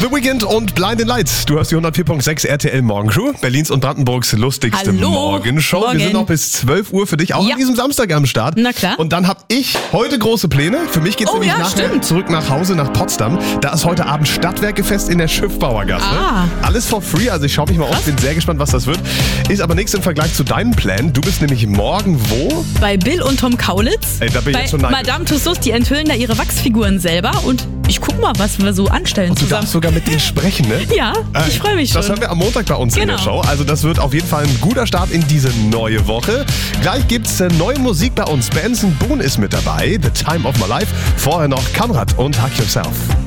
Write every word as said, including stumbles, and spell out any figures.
The Weeknd und Blinding Lights. Du hörst die hundertvier Komma sechs R T L Morgenshow, Berlins und Brandenburgs lustigste Hallo. Morgenshow. Morgen. Wir sind noch bis zwölf Uhr für dich, auch Ja. an diesem Samstag am Start. Na klar. Und dann habe ich heute große Pläne. Für mich geht's Oh nämlich ja, nachher stimmt. zurück nach Hause, nach Potsdam. Da ist heute Abend Stadtwerkefest in der Schiffbauergasse. Ah. Alles for free, also ich schaue mich mal um. Bin sehr gespannt, was das wird. Ist aber nichts im Vergleich zu deinen Plänen. Du bist nämlich morgen wo? Bei Bill und Tom Kaulitz. Ey, da bin ich bei jetzt schon neidisch. Madame Tussauds, die enthüllen da ihre Wachsfiguren selber. Und ich guck mal, was wir so anstellen Du zusammen. darfst sogar mit denen sprechen, ne? Ja, ich freue mich Das schon. hören wir am Montag bei uns in der Genau. Show. Also das wird auf jeden Fall ein guter Start in diese neue Woche. Gleich gibt's äh, neue Musik bei uns. Benson Boone ist mit dabei. The Time of My Life. Vorher noch Kamrat und Hack Yourself.